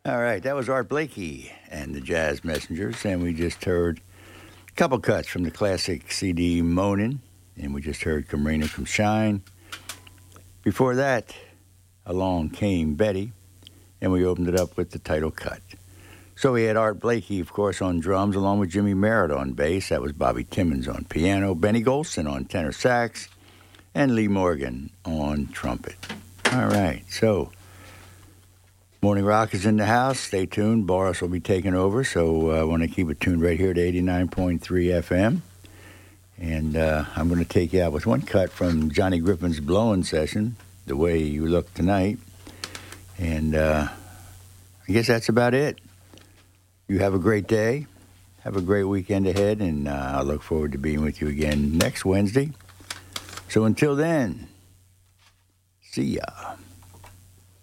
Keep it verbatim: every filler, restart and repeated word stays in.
All right, that was Art Blakey and the Jazz Messengers, and we just heard a couple cuts from the classic C D Moanin', and we just heard Come Rain or Come Shine. Before that, Along Came Betty, and we opened it up with the title cut. So we had Art Blakey, of course, on drums, along with Jimmy Merritt on bass. That was Bobby Timmons on piano, Benny Golson on tenor sax, and Lee Morgan on trumpet. All right, so Morning Rock is in the house. Stay tuned. Boris will be taking over, so uh, I want to keep it tuned right here to eighty-nine point three F M. And uh, I'm going to take you out with one cut from Johnny Griffin's blowing session, The Way You Look Tonight. And uh, I guess that's about it. You have a great day. Have a great weekend ahead, and uh, I look forward to being with you again next Wednesday. So until then, see ya.